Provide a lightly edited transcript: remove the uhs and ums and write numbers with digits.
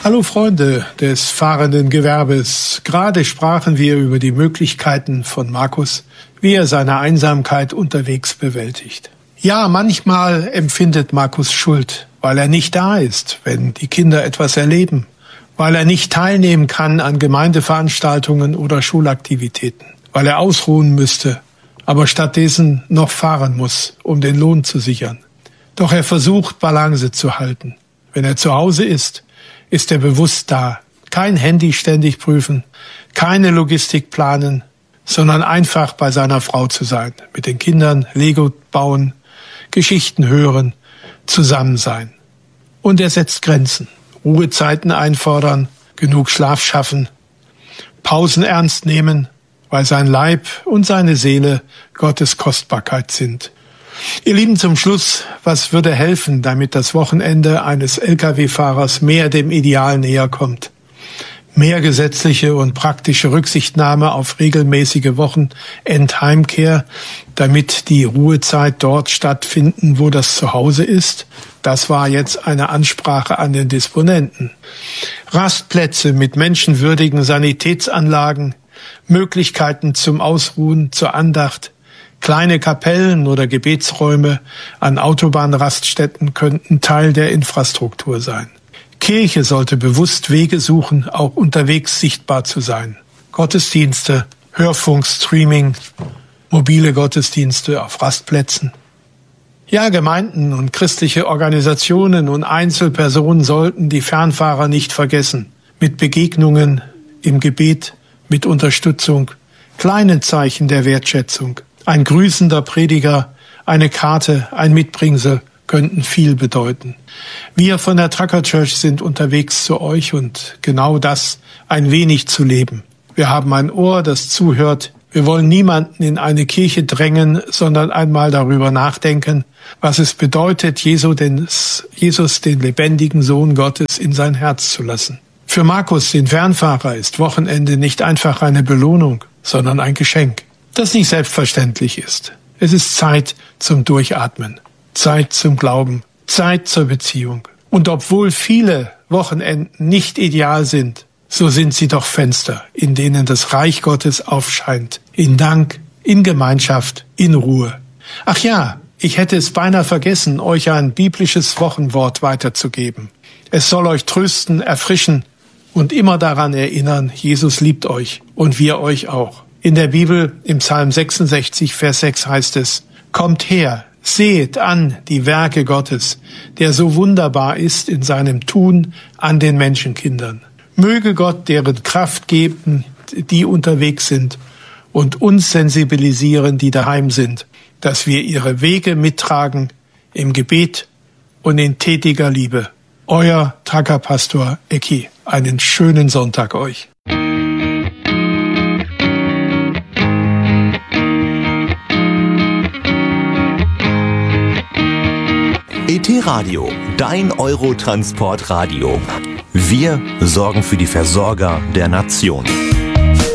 Hallo Freunde des fahrenden Gewerbes. Gerade sprachen wir über die Möglichkeiten von Markus, wie er seine Einsamkeit unterwegs bewältigt. Ja, manchmal empfindet Markus Schuld, weil er nicht da ist, wenn die Kinder etwas erleben, weil er nicht teilnehmen kann an Gemeindeveranstaltungen oder Schulaktivitäten, weil er ausruhen müsste, aber stattdessen noch fahren muss, um den Lohn zu sichern. Doch er versucht, Balance zu halten. Wenn er zu Hause ist er bewusst da. Kein Handy ständig prüfen, keine Logistik planen, sondern einfach bei seiner Frau zu sein, mit den Kindern Lego bauen, Geschichten hören, zusammen sein. Und er setzt Grenzen, Ruhezeiten einfordern, genug Schlaf schaffen, Pausen ernst nehmen, weil sein Leib und seine Seele Gottes Kostbarkeit sind. Ihr Lieben, zum Schluss, was würde helfen, damit das Wochenende eines Lkw-Fahrers mehr dem Ideal näher kommt? Mehr gesetzliche und praktische Rücksichtnahme auf regelmäßige Wochenendheimkehr, damit die Ruhezeit dort stattfinden, wo das Zuhause ist? Das war jetzt eine Ansprache an den Disponenten. Rastplätze mit menschenwürdigen Sanitätsanlagen, Möglichkeiten zum Ausruhen, zur Andacht, kleine Kapellen oder Gebetsräume an Autobahnraststätten könnten Teil der Infrastruktur sein. Kirche sollte bewusst Wege suchen, auch unterwegs sichtbar zu sein. Gottesdienste, Hörfunk, Streaming, mobile Gottesdienste auf Rastplätzen. Ja, Gemeinden und christliche Organisationen und Einzelpersonen sollten die Fernfahrer nicht vergessen. Mit Begegnungen im Gebet, mit Unterstützung, kleinen Zeichen der Wertschätzung. Ein grüßender Prediger, eine Karte, ein Mitbringsel könnten viel bedeuten. Wir von der Trucker Church sind unterwegs zu euch und genau das ein wenig zu leben. Wir haben ein Ohr, das zuhört. Wir wollen niemanden in eine Kirche drängen, sondern einmal darüber nachdenken, was es bedeutet, Jesus, den lebendigen Sohn Gottes, in sein Herz zu lassen. Für Markus, den Fernfahrer, ist Wochenende nicht einfach eine Belohnung, sondern ein Geschenk, das nicht selbstverständlich ist. Es ist Zeit zum Durchatmen, Zeit zum Glauben, Zeit zur Beziehung. Und obwohl viele Wochenenden nicht ideal sind, so sind sie doch Fenster, in denen das Reich Gottes aufscheint. In Dank, in Gemeinschaft, in Ruhe. Ach ja, ich hätte es beinahe vergessen, euch ein biblisches Wochenwort weiterzugeben. Es soll euch trösten, erfrischen und immer daran erinnern, Jesus liebt euch und wir euch auch. In der Bibel, im Psalm 66, Vers 6 heißt es: Kommt her, seht an die Werke Gottes, der so wunderbar ist in seinem Tun an den Menschenkindern. Möge Gott deren Kraft geben, die unterwegs sind, und uns sensibilisieren, die daheim sind, dass wir ihre Wege mittragen im Gebet und in tätiger Liebe. Euer Trucker-Pastor Ecki. Einen schönen Sonntag euch. ET Radio, dein Eurotransport-Radio. Wir sorgen für die Versorger der Nation.